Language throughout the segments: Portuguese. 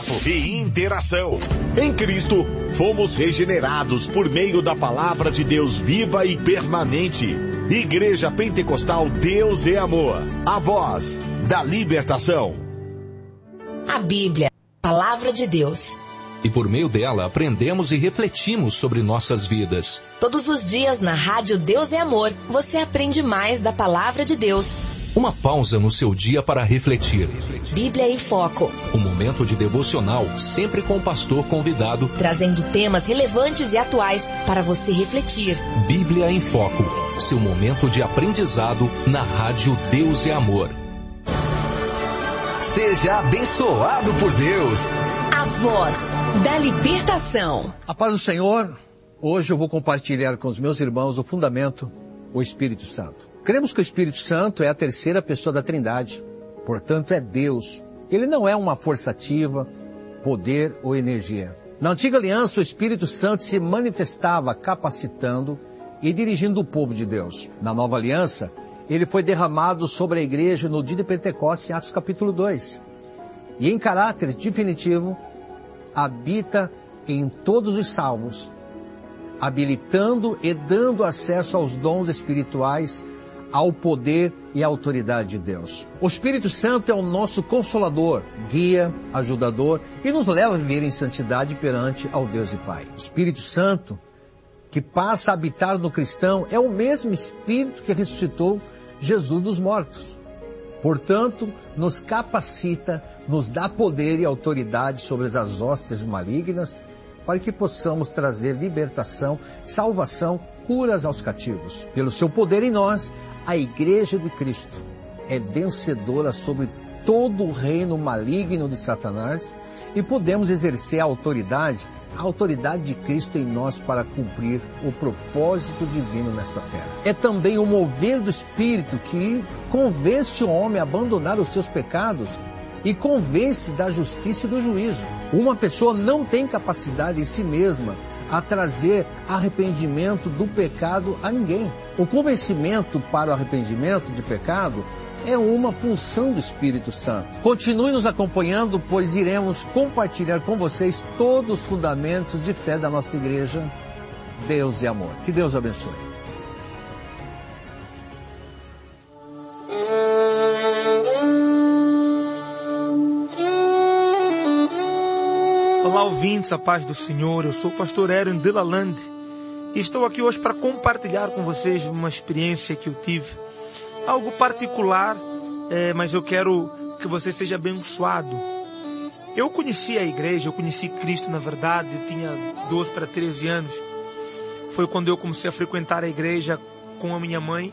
bate-papo e interação. Em Cristo, fomos regenerados por meio da palavra de Deus viva e permanente. Igreja Pentecostal Deus é Amor, a voz da libertação. A Bíblia, palavra de Deus. E por meio dela aprendemos e refletimos sobre nossas vidas. Todos os dias na Rádio Deus é Amor, você aprende mais da palavra de Deus. Uma pausa no seu dia para refletir. Bíblia em Foco. Um momento de devocional, sempre com o pastor convidado. Trazendo temas relevantes e atuais para você refletir. Bíblia em Foco. Seu momento de aprendizado na Rádio Deus é Amor. Seja abençoado por Deus. A voz da libertação. A paz do Senhor. Hoje eu vou compartilhar com os meus irmãos o fundamento, o Espírito Santo. Cremos que o Espírito Santo é a terceira pessoa da Trindade. Portanto, é Deus. Ele não é uma força ativa, poder ou energia. Na antiga aliança, o Espírito Santo se manifestava capacitando e dirigindo o povo de Deus. Na nova aliança, ele foi derramado sobre a igreja no dia de Pentecostes, em Atos capítulo 2. E em caráter definitivo, habita em todos os salvos, habilitando e dando acesso aos dons espirituais, ao poder e à autoridade de Deus. O Espírito Santo é o nosso consolador, guia, ajudador e nos leva a viver em santidade perante ao Deus e Pai. O Espírito Santo, que passa a habitar no cristão, é o mesmo Espírito que ressuscitou Jesus dos mortos. Portanto, nos capacita, nos dá poder e autoridade sobre as hostes malignas, para que possamos trazer libertação, salvação, curas aos cativos. Pelo seu poder em nós, a Igreja de Cristo é vencedora sobre todo o reino maligno de Satanás e podemos exercer a autoridade de Cristo em nós para cumprir o propósito divino nesta terra. É também o mover do Espírito que convence o homem a abandonar os seus pecados e convence da justiça e do juízo. Uma pessoa não tem capacidade em si mesma a trazer arrependimento do pecado a ninguém. O convencimento para o arrependimento de pecado é uma função do Espírito Santo. Continue nos acompanhando, pois iremos compartilhar com vocês todos os fundamentos de fé da nossa igreja. Deus é amor. Que Deus abençoe. Olá, ouvintes, a paz do Senhor. Eu sou o pastor Aaron Delalande e estou aqui hoje para compartilhar com vocês uma experiência que eu tive. Algo particular, mas eu quero que você seja abençoado. Eu conheci a igreja, eu conheci Cristo na verdade, eu tinha 12 para 13 anos. Foi quando eu comecei a frequentar a igreja com a minha mãe.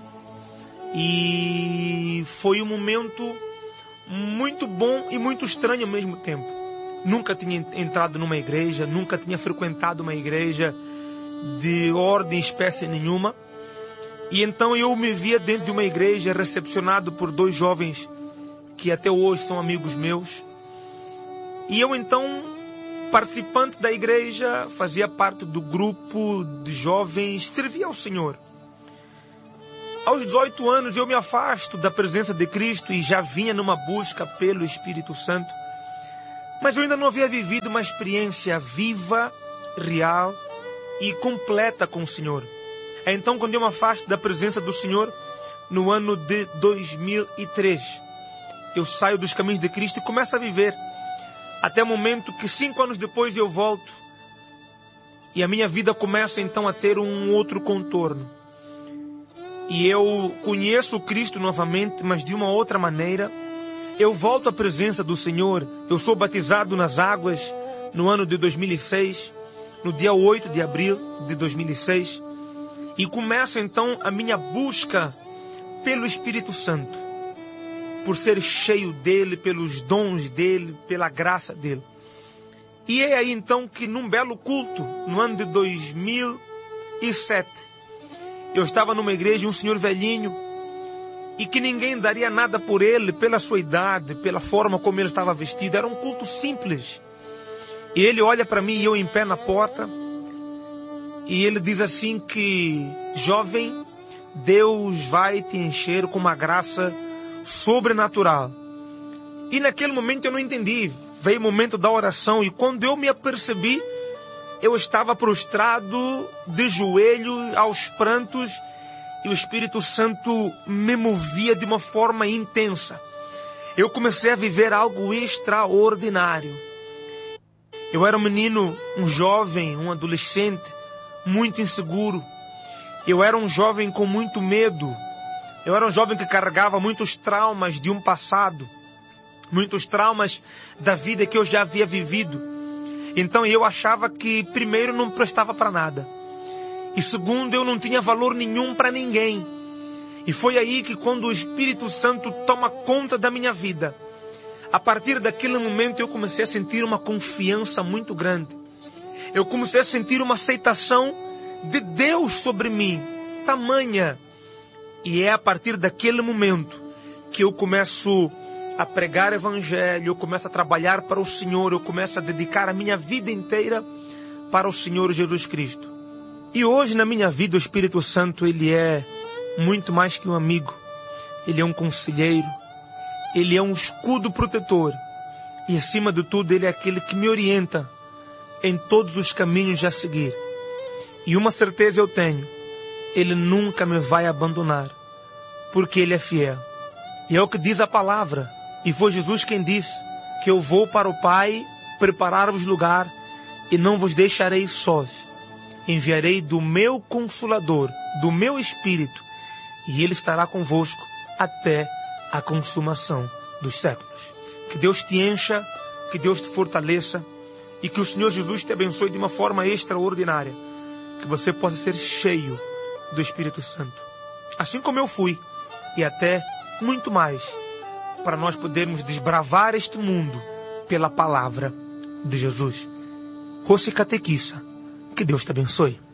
E foi um momento muito bom e muito estranho ao mesmo tempo. Nunca tinha entrado numa igreja, nunca tinha frequentado uma igreja de ordem e espécie nenhuma. E então eu me via dentro de uma igreja recepcionado por 2 jovens que até hoje são amigos meus. E eu então, participante da igreja, fazia parte do grupo de jovens, servia ao Senhor. Aos 18 anos eu me afasto da presença de Cristo e já vinha numa busca pelo Espírito Santo. Mas eu ainda não havia vivido uma experiência viva, real e completa com o Senhor. É então quando eu me afasto da presença do Senhor, no ano de 2003. Eu saio dos caminhos de Cristo e começo a viver. Até o momento que 5 anos depois eu volto. E a minha vida começa então a ter um outro contorno. E eu conheço Cristo novamente, mas de uma outra maneira. Eu volto à presença do Senhor. Eu sou batizado nas águas no ano de 2006, no dia 8 de abril de 2006. E começo então a minha busca pelo Espírito Santo, por ser cheio dele, pelos dons dele, pela graça dele. E é aí então que num belo culto, no ano de 2007, eu estava numa igreja, um senhor velhinho, e que ninguém daria nada por ele, pela sua idade, pela forma como ele estava vestido. Era um culto simples. E ele olha para mim e eu em pé na porta, e ele diz assim que, jovem, Deus vai te encher com uma graça sobrenatural. E naquele momento eu não entendi. Veio o momento da oração e quando eu me apercebi, eu estava prostrado, de joelho, aos prantos, e o Espírito Santo me movia de uma forma intensa. Eu comecei a viver algo extraordinário. Eu era um menino, um jovem, um adolescente, muito inseguro. Eu era um jovem com muito medo. Eu era um jovem que carregava muitos traumas de um passado, muitos traumas da vida que eu já havia vivido. Então eu achava que, primeiro, não prestava para nada. E segundo, eu não tinha valor nenhum para ninguém. E foi aí que, quando o Espírito Santo toma conta da minha vida, a partir daquele momento eu comecei a sentir uma confiança muito grande. Eu comecei a sentir uma aceitação de Deus sobre mim, tamanha. E é a partir daquele momento que eu começo a pregar evangelho, eu começo a trabalhar para o Senhor, eu começo a dedicar a minha vida inteira para o Senhor Jesus Cristo. E hoje na minha vida o Espírito Santo, ele é muito mais que um amigo. Ele é um conselheiro, ele é um escudo protetor e acima de tudo ele é aquele que me orienta em todos os caminhos a seguir. E uma certeza eu tenho, ele nunca me vai abandonar, porque ele é fiel. E é o que diz a palavra. E foi Jesus quem disse que eu vou para o Pai preparar-vos lugar e não vos deixarei sós. Enviarei do meu Consolador, do meu Espírito, e Ele estará convosco até a consumação dos séculos. Que Deus te encha, que Deus te fortaleça e que o Senhor Jesus te abençoe de uma forma extraordinária. Que você possa ser cheio do Espírito Santo, assim como eu fui, e até muito mais, para nós podermos desbravar este mundo pela palavra de Jesus. Rossi Catequissa, que Deus te abençoe.